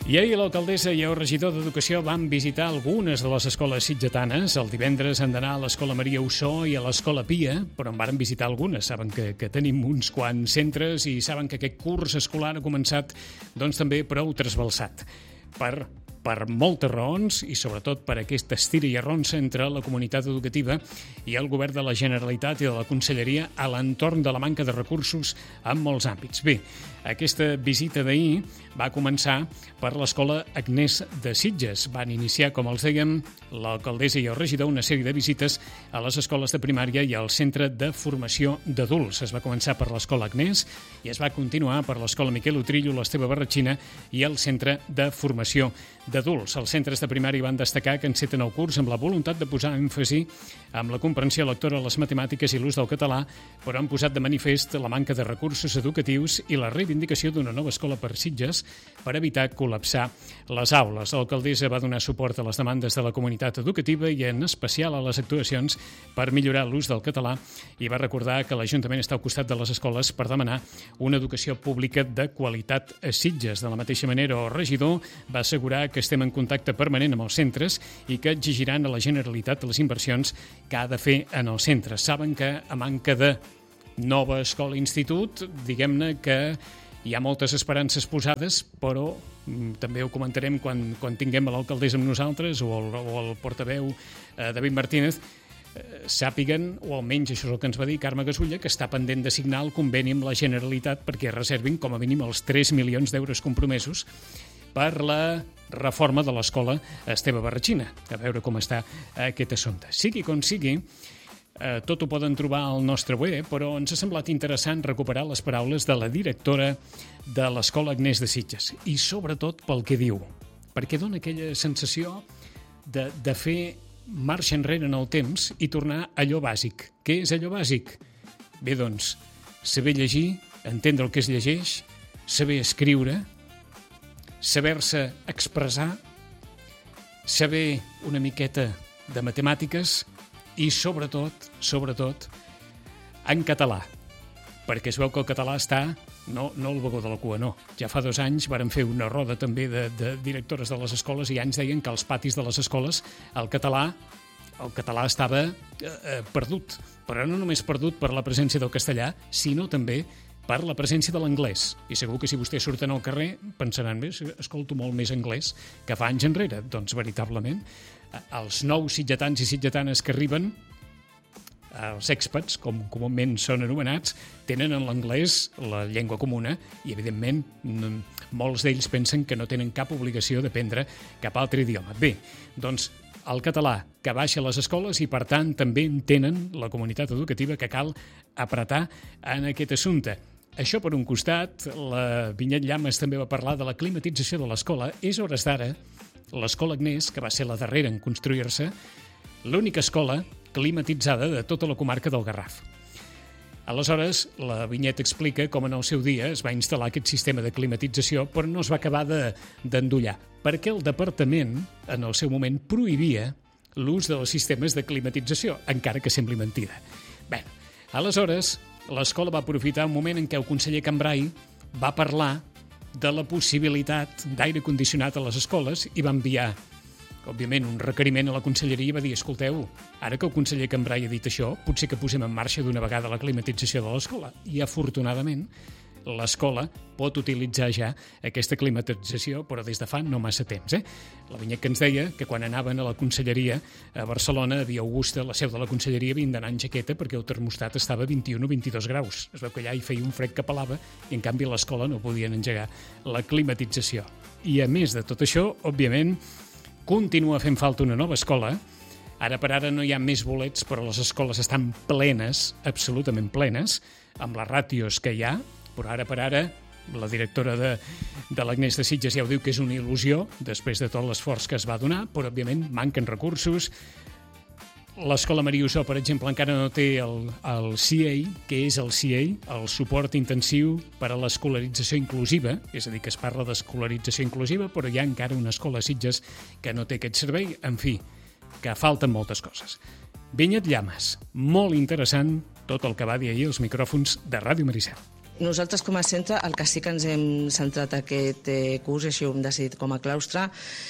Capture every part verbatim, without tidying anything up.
I ahir l'alcaldessa i el regidor d'Educació van visitar algunes de les escoles sitgetanes. El divendres han d'anar a l'Escola Maria Ossó i a l'Escola Pia, però en varen visitar algunes. Saben que, que tenim uns quants centres i saben que aquest curs escolar ha començat doncs, també prou trasbalsat. Per per moltes raons i sobretot per aquesta estira i arronsa entre la comunitat educativa i el govern de la Generalitat i de la Conselleria a l'entorn de la manca de recursos en molts àmbits. Bé, aquesta visita d'ahir va començar per l'Escola Agnès de Sitges. Van iniciar, com els dèiem, l'alcaldessa i el regidor una sèrie de visites a les escoles de primària i al centre de formació d'adults. Es va començar per l'Escola Agnès i es va continuar per l'Escola Miquel Utrillo, l'Esteve Barratxina i el centre de formació d'adults. Els centres de primària van destacar que enceten el curs amb la voluntat de posar èmfasi amb la comprensió lectora, les matemàtiques i l'ús del català, però han posat de manifest la manca de recursos educatius i la reivindicació d'una nova escola per Sitges per evitar col·lapsar les aules. L'alcaldessa va donar suport a les demandes de la comunitat educativa i en especial a les actuacions per millorar l'ús del català i va recordar que l'Ajuntament està al costat de les escoles per demanar una educació pública de qualitat a Sitges. De la mateixa manera, el regidor va assegurar que estem en contacte permanent amb els centres i que exigiran a la Generalitat les inversions que ha de fer en els centres. Saben que a manca de nova escola-institut, diguem-ne que hi ha moltes esperances posades, però mm, també ho comentarem quan, quan tinguem a l'alcaldessa amb nosaltres o el, o el portaveu eh, David Martínez, eh, sàpiguen, o almenys això és el que ens va dir Carme Gasulla, que està pendent de signar el conveni amb la Generalitat perquè reservin com a mínim els tres milions d'euros compromesos per la reforma de l'escola Esteve Barratxina. A veure com està aquest assumpte. Sigui com sigui, eh, tot ho poden trobar al nostre web, però ens ha semblat interessant recuperar les paraules de la directora de l'Escola Agnès de Sitges, i sobretot pel que diu, perquè dona aquella sensació de, de fer marxa enrere en el temps i tornar a allò bàsic. Què és allò bàsic? Bé, doncs, saber llegir, entendre el que es llegeix, saber escriure, saber-se expressar, saber una miqueta de matemàtiques i, sobretot, sobretot, en català. Perquè es veu que el català està, no, no el vagó de la cua, no. Ja fa dos anys varen fer una roda també de, de directores de les escoles i ja ens deien que als patis de les escoles el català, el català estava eh, perdut. Però no només perdut per la presència del castellà, sinó també per la presència de l'anglès. I segur que si vostès surten al carrer pensaran, bé, escolto molt més anglès que fa anys enrere. Doncs veritablement, els nous sitgetans i sitgetanes que arriben, els expats, com comúment són anomenats, tenen en l'anglès la llengua comuna i, evidentment, molts d'ells pensen que no tenen cap obligació d'aprendre cap altre idioma. Bé, doncs el català que baixa a les escoles i, per tant, també entenen la comunitat educativa que cal apretar en aquest assumpte. Això per un costat, la Vinyet Llamas també va parlar de la climatització de l'escola. És hores d'ara, l'escola Agnès, que va ser la darrera en construir-se, l'única escola climatitzada de tota la comarca del Garraf. Aleshores, la Vinyet explica com en el seu dia es va instal·lar aquest sistema de climatització, però no es va acabar de, d'endollar, perquè el departament, en el seu moment, prohibia l'ús dels sistemes de climatització, encara que sembli mentida. Bé, aleshores, l'escola va aprofitar un moment en què el conseller Cambrai va parlar de la possibilitat d'aire condicionat a les escoles i va enviar, òbviament, un requeriment a la conselleria i va dir, escolteu, ara que el conseller Cambrai ha dit això, potser que posem en marxa d'una vegada la climatització de l'escola. I, afortunadament, l'escola pot utilitzar ja aquesta climatització, però des de fa no massa temps. Eh? La Vinyet que ens deia que quan anaven a la conselleria a Barcelona, a Via Augusta, la seu de la conselleria, havien d'anar en jaqueta perquè el termostat estava a vint-i-un o vint-i-dos graus. Es veu que allà hi feia un fred que pelava i, en canvi, a l'escola no podien engegar la climatització. I, a més de tot això, òbviament, continua fent falta una nova escola. Ara per ara no hi ha més bolets, però les escoles estan plenes, absolutament plenes, amb les ràtios que hi ha, però ara per ara la directora de, de l'Agnès de Sitges ja ho diu que és una il·lusió després de tot l'esforç que es va donar, però òbviament manquen recursos. L'Escola Maria Ossó, per exemple, encara no té el, el C A, que és el C A, el suport intensiu per a l'escolarització inclusiva, és a dir, que es parla d'escolarització inclusiva, però hi ha encara una escola a Sitges que no té aquest servei. En fi, que falten moltes coses. Vinyet Llamas, molt interessant tot el que va dir ahir als micròfons de Ràdio Maricel. nosaltres com a centre el que sí que ens hem centrat aquest curs, i així ho hem decidit com a claustre,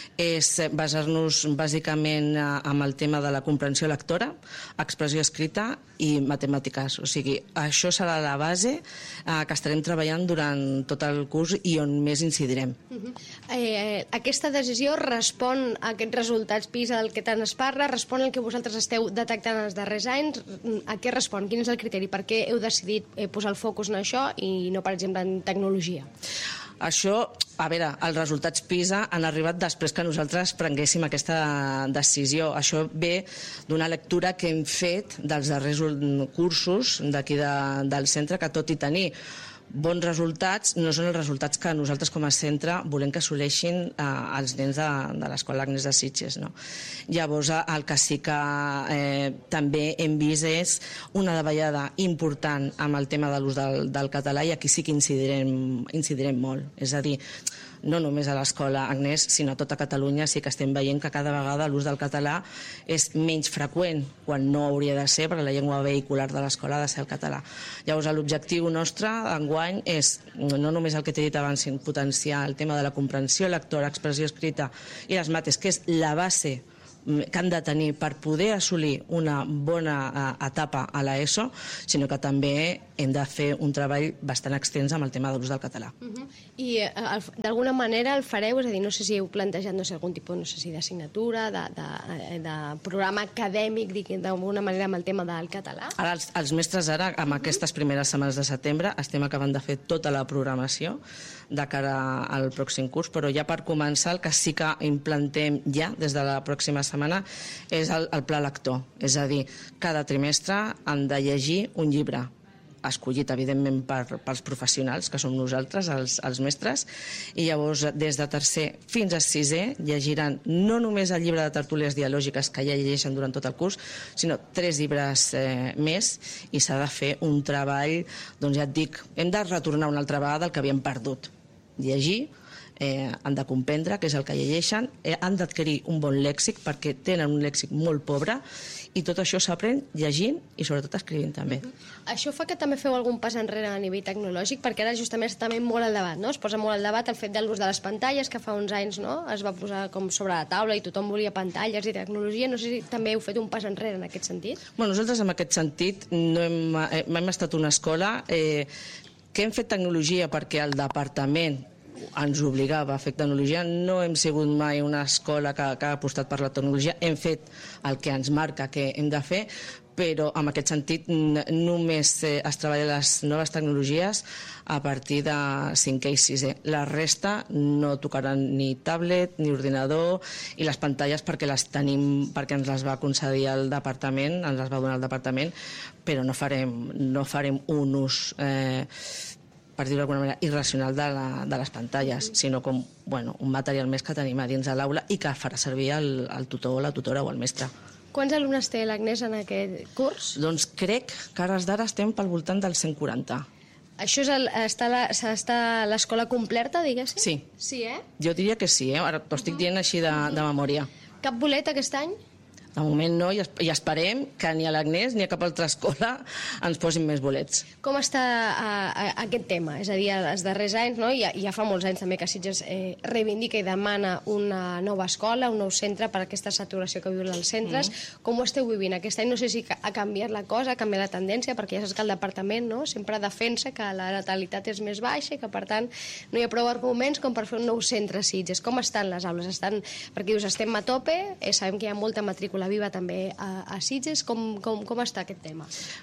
és basar-nos bàsicament amb el tema de la comprensió lectora, expressió escrita i matemàtiques. O sigui, això serà la base que estarem treballant durant tot el curs i on més incidirem. Uh-huh. eh, aquesta decisió respon a aquests resultats PISA del que tant es parla, respon al que vosaltres esteu detectant els darrers anys? A què respon? Quin és el criteri? Per què heu decidit posar el focus en això i no, per exemple, en tecnologia? Això, a veure, els resultats PISA han arribat després que nosaltres prenguéssim aquesta decisió. Això ve d'una lectura que hem fet dels darrers cursos d'aquí de, del centre, que tot i tenir bons resultats, no són els resultats que nosaltres com a centre volem que assoleixin eh, els nens de, de l'Escola Agnès de Sitges. No? Llavors, el que sí que eh, també hem vist és una davallada important amb el tema de l'ús del, del català, i aquí sí que incidirem, incidirem molt. És a dir, no només a l'Escola Agnès, sinó a tota Catalunya sí que estem veient que cada vegada l'ús del català és menys freqüent, quan no hauria de ser, perquè la llengua vehicular de l'escola ha de ser el català. Llavors, l'objectiu nostre enguany és, no només el que t'he dit abans, potenciar el tema de la comprensió lectora, expressió escrita i les mates, que és la base que han de tenir per poder assolir una bona etapa a l'ESO, sinó que també hem de fer un treball bastant extens amb el tema de l'ús del català. Uh-huh. I d'alguna manera el fareu? És a dir, no sé si heu plantejat no sé, algun tipus no sé si d'assignatura, de, de, de programa acadèmic, d'alguna manera amb el tema del català? Ara els, els mestres ara, amb uh-huh. aquestes primeres setmanes de setembre, estem acabant de fer tota la programació de cara al pròxim curs, però ja per començar el que sí que implantem ja des de la pròxima setmana és el, el pla lector. És a dir, cada trimestre han de llegir un llibre, escollit, evidentment, per, pels professionals, que som nosaltres, els, els mestres, i llavors, des de tercer fins a sisè, llegiran no només el llibre de tertúlies dialògiques, que ja llegeixen durant tot el curs, sinó tres llibres eh, més, i s'ha de fer un treball, doncs ja et dic, hem de retornar una altra vegada el que havíem perdut. Llegir, eh, han de comprendre què és el que llegeixen, eh, han d'adquirir un bon lèxic, perquè tenen un lèxic molt pobre, i tot això s'aprèn llegint i sobretot escrivint també. Uh-huh. Això fa que també feu algun pas enrere a nivell tecnològic, perquè ara justament està també molt al debat, no? Es posa molt al debat el fet de l'ús de les pantalles, que fa uns anys, no?, es va posar com sobre la taula i tothom volia pantalles i tecnologia. No sé si també heu fet un pas enrere en aquest sentit. Bueno, nosaltres en aquest sentit no hem, eh, hem estat una escola eh, que hem fet tecnologia perquè el departament ens obligava a fer tecnologia. No hem sigut mai una escola que, que ha apostat per la tecnologia. Hem fet el que ens marca que hem de fer, però en aquest sentit només es treballa les noves tecnologies a partir de cinquè i sisè. La resta no tocaran ni tablet ni ordinador, i les pantalles perquè les tenim, perquè ens les va concedir el departament, ens les va donar el departament, però no farem, no farem un ús eh, per dir-ho d'alguna manera, irracional de, la, de les pantalles, sinó com bueno, un material més que tenim a dins de l'aula i que farà servir el, el tutor, la tutora o el mestre. Quants alumnes té l'Agnès en aquest curs? Doncs crec que ara d'ara estem pel voltant dels cent quaranta. Això és el, està, la, està l'escola completa, diguéssim? Sí. Sí, eh? Jo diria que sí, eh? Ara t'ho estic dient així de, de memòria. Cap bolet aquest any? De moment no, i esperem que ni a l'Agnès ni a cap altra escola ens posin més bolets. Com està a, a, aquest tema? És a dir, els darrers anys, no? ja, ja fa molts anys també que Sitges eh, reivindica i demana una nova escola, un nou centre per aquesta saturació que viuen els centres. Mm. Com ho esteu vivint aquest any? No sé si ha canviat la cosa, ha canviat la tendència, perquè ja saps que el departament, no?, sempre defensa que la natalitat és més baixa i que, per tant, no hi ha prou arguments com per fer un nou centre a Sitges. Com estan les aules? Estan, perquè dius, estem a tope, eh, sabem que hi ha molta matrícula viva també a, a Sitges. Com, com, com està aquest tema?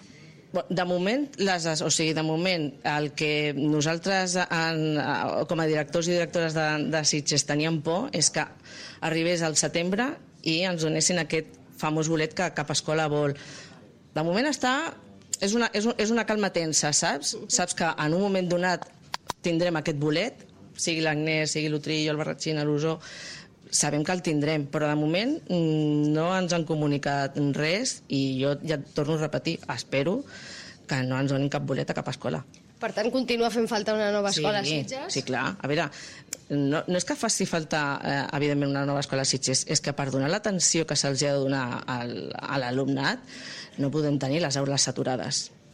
De moment, les, o sigui, de moment, el que nosaltres en, com a directors i directores de, de Sitges teníem por és que arribés al setembre i ens donessin aquest famós bolet que cap escola vol. De moment està... És una, és, un, és una calma tensa, saps? Saps que en un moment donat tindrem aquest bolet, sigui l'Agnès, sigui l'Utrillo, el Barratxina, l'Usó, sabem que el tindrem, però de moment no ens han comunicat res, i jo ja et torno a repetir, espero que no ens donin cap bolet a cap escola. Per tant, continua fent falta una nova escola sí, a Sitges? Sí, clar. A veure, no, no és que faci falta, eh, evidentment, una nova escola a Sitges, és que per donar l'atenció que se'ls ha de donar al, a l'alumnat no podem tenir les aules saturades.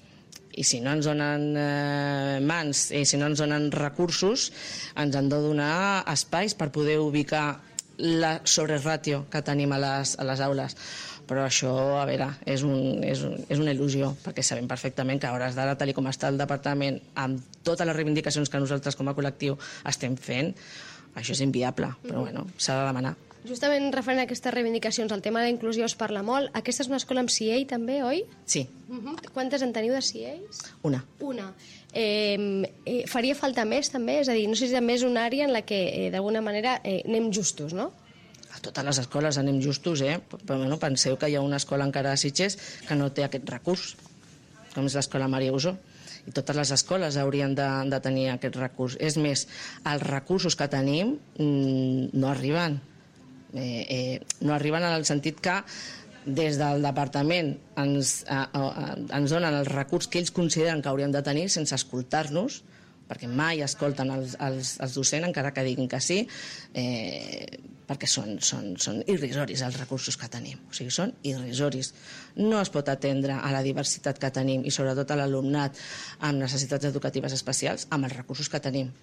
I si no ens donen eh, mans i si no ens donen recursos, ens han de donar espais per poder ubicar la sobreràtio que tenim a les, a les aules. Però això, a veure, és, un, és, un, és una il·lusió, perquè sabem perfectament que a hores d'ara, tal com està el departament, amb totes les reivindicacions que nosaltres com a col·lectiu estem fent, això és inviable, però bueno, s'ha de demanar. Justament referent a aquestes reivindicacions, el tema de la inclusió es parla molt. Aquesta és una escola amb C I A també, oi? Sí. Uh-huh. Quantes en teniu de C I As? Una. Una. Eh, eh, faria falta més també? És a dir, no sé si també és una àrea en la que eh, d'alguna manera eh, anem justos, no? A totes les escoles anem justos, eh? Però bueno, penseu que hi ha una escola encara a Sitges que no té aquest recurs, com és l'escola Maria Usó. I totes les escoles haurien de, de tenir aquest recurs. És més, els recursos que tenim mmm, no arriben. Eh, eh, no arriben en el sentit que des del departament ens, eh, eh, ens donen el recurs que ells consideren que hauríem de tenir sense escoltar-nos, perquè mai escolten els, els, els docents, encara que diguin que sí, eh, perquè són, són, són irrisoris els recursos que tenim. O sigui, són irrisoris. No es pot atendre a la diversitat que tenim i sobretot a l'alumnat amb necessitats educatives especials amb els recursos que tenim.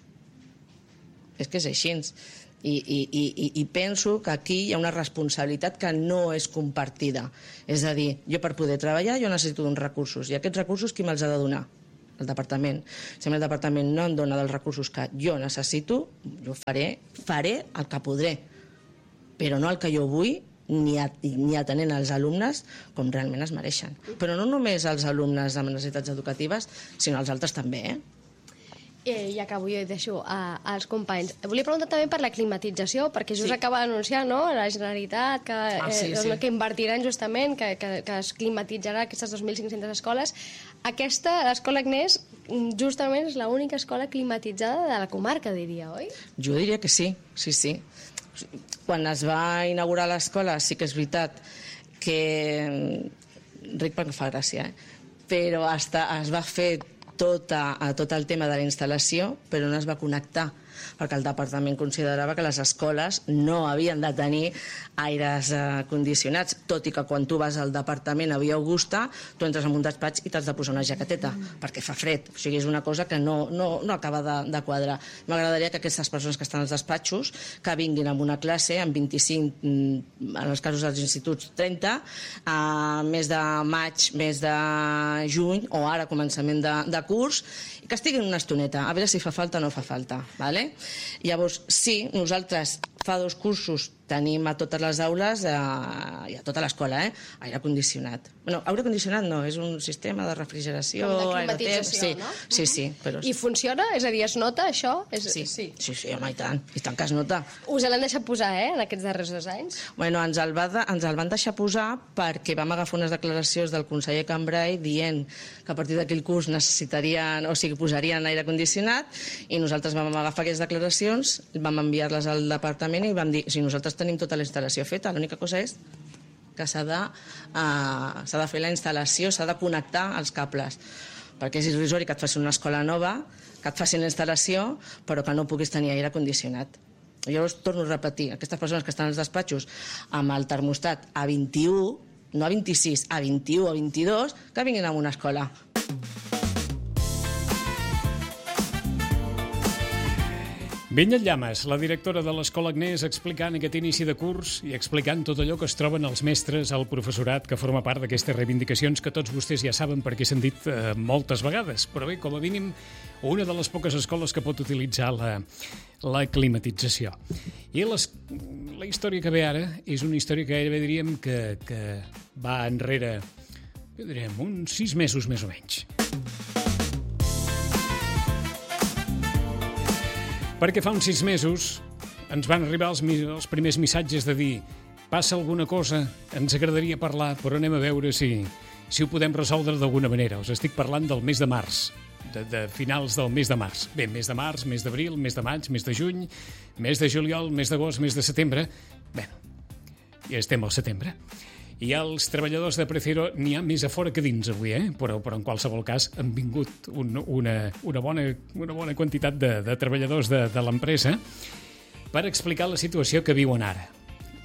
És que és així. I, i, i, i penso que aquí hi ha una responsabilitat que no és compartida. És a dir, jo per poder treballar jo necessito d'uns recursos, i aquests recursos qui me'ls ha de donar? El departament. Si el departament no em dona dels recursos que jo necessito, jo faré, faré el que podré, però no el que jo vull, ni, a, ni atenent als alumnes com realment es mereixen. Però no només els alumnes amb necessitats educatives, sinó els altres també, eh? Eh, I acabo jo i deixo a, als companys. Volia preguntar també per la climatització, perquè just sí. acaba d'anunciar, no?, la Generalitat que, ah, sí, eh, sí. que invertiran justament, que, que, que es climatitzarà aquestes dos mil cinc-centes escoles. Aquesta, l'escola Agnès, justament és l'única escola climatitzada de la comarca, diria, oi? Jo diria que sí, sí, sí. Quan es va inaugurar l'escola sí que és veritat que... Ric perquè fa gràcia, eh? Però hasta es va fer tot, a, a tot el tema de la instal·lació, però no es va connectar, perquè el departament considerava que les escoles no havien de tenir aires eh, condicionats, tot i que quan tu vas al departament a Via Augusta, tu entres en un despatx i t'has de posar una jaqueteta, mm. perquè fa fred. O sigui, és una cosa que no, no, no acaba de, de quadrar. M'agradaria que aquestes persones que estan als despatxos, que vinguin amb una classe, amb vint-i-cinc, en els casos dels instituts, trenta, a mes de maig, mes de juny, o ara començament de, de curs, i que estiguin una estoneta, a veure si fa falta o no fa falta, ¿vale? Llavors, sí, nosaltres fa dos cursos tenim a totes les aules eh, i a tota l'escola, eh? Aire condicionat. Bueno, aire condicionat no, és un sistema de refrigeració... Com de climatització, sí, no? Sí, sí. Però... I funciona? És a dir, es nota això? És... Sí, sí, sí, sí, home, i tant. I tant que es nota. Us l'han deixat posar, eh, en aquests darrers dos anys? Bueno, ens el, va de, ens el van deixar posar perquè vam agafar unes declaracions del conseller Cambrai dient que a partir d'aquell curs necessitarien, o sigui, posarien aire condicionat, i nosaltres vam agafar aquestes declaracions, vam enviar-les al departament i vam dir, si nosaltres tenim tota la instal·lació feta, l'única cosa és que s'ha de, uh, s'ha de fer la instal·lació, s'ha de connectar els cables, perquè és irrisori que et facin una escola nova, que et facin la instal·lació, però que no puguis tenir aire condicionat. Llavors, torno a repetir, aquestes persones que estan als despatxos amb el termostat a vint-i-u, no a vint-i-sis, a vint-i-u o vint-i-dos, que vinguin a una escola. Vinyet Llamas, la directora de l'Escola Agnès, explicant aquest inici de curs i explicant tot allò que es troben els mestres, el professorat, que forma part d'aquestes reivindicacions que tots vostès ja saben perquè s'han dit eh, moltes vegades. Però bé, com a mínim, una de les poques escoles que pot utilitzar la, la climatització. I les, la història que ve ara és una història que gairebé diríem que, que va enrere, jo diríem, uns sis mesos més o menys. Perquè fa uns sis mesos ens van arribar els, els primers missatges de dir passa alguna cosa, ens agradaria parlar, però anem a veure si, si ho podem resoldre d'alguna manera. Us estic parlant del mes de març, de, de finals del mes de març. Bé, mes de març, mes d'abril, mes de maig, mes de juny, mes de juliol, mes d'agost, mes de setembre. Bé, ja estem al setembre. I els treballadors de Precero n'hi ha més a fora que dins avui, eh? però, però en qualsevol cas han vingut un, una, una, bona, una bona quantitat de, de treballadors de, de l'empresa per explicar la situació que viuen ara.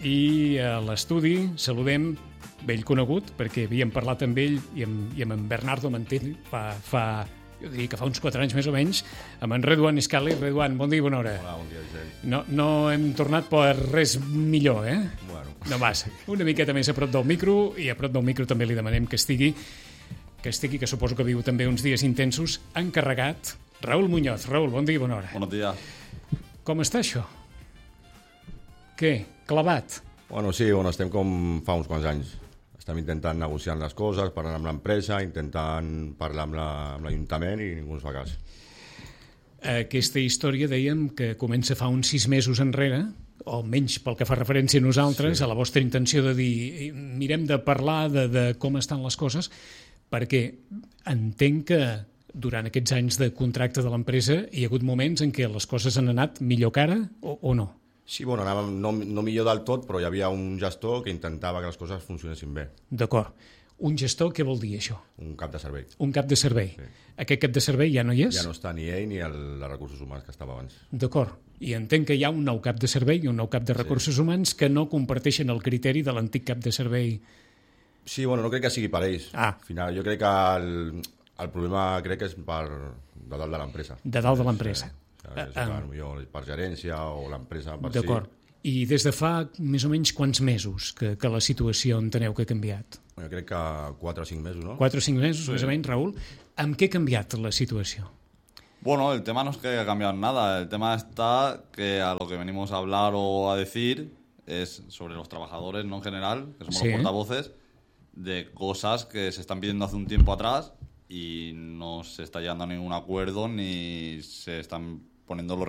I a l'estudi saludem vell conegut, perquè havíem parlat amb ell i amb, i amb en Bernardo Mantell fa, fa, jo diria que fa uns quatre anys més o menys, amb en Reduan Escali. Reduan, bon dia i bona hora. Hola, bon dia, Vicent. No, no hem tornat per res millor, eh? Bueno. No massa. Una miqueta més a prop del micro, i a prop del micro també li demanem que estigui, que estigui, que suposo que viu també uns dies intensos, encarregat. Raúl Muñoz. Raúl, bon dia i bona hora. Buenos días. Com està això? Què? Clavat? Bueno, sí, bueno, estem com fa uns quants anys. Estem intentant negociar les coses, parlant amb l'empresa, intentant parlar amb la- amb l'Ajuntament i ningú ens fa cas. Aquesta història, dèiem, que comença fa uns sis mesos enrere, o menys pel que fa referència a nosaltres, sí. A la vostra intenció de dir mirem de parlar de, de com estan les coses, perquè entenc que durant aquests anys de contracte de l'empresa hi ha hagut moments en què les coses han anat millor que ara o, o no? Sí, bueno, anàvem no, no millor del tot, però hi havia un gestor que intentava que les coses funcionessin bé. D'acord. Un gestor, què vol dir això? Un cap de servei. Un cap de servei. Sí. Aquest cap de servei ja no hi és? Ja no està ni ell ni el de recursos humans que estava abans. D'acord. I entenc que hi ha un nou cap de servei i un nou cap de recursos sí. humans que no comparteixen el criteri de l'antic cap de servei. Sí, bueno, no crec que sigui per ells. Ah. Al final, jo crec que el, el problema crec que és per, de dalt de l'empresa. De dalt de l'empresa. Sí, és, uh, uh, per gerència o l'empresa per si. D'acord. I des de fa més o menys quants mesos que, que la situació enteneu que ha canviat? Jo crec que quatre o cinc mesos, ¿no? Quatre o cinc mesos, Sí. més o menys, Raúl. Amb què ha canviat la situació? Bueno, el tema no es que haya cambiado nada. El tema está que a lo que venimos a hablar o a decir es sobre los trabajadores, no en general, que somos Sí. los portavoces, de cosas que se están pidiendo hace un tiempo atrás y no se está llegando a ningún acuerdo ni se están poniendo los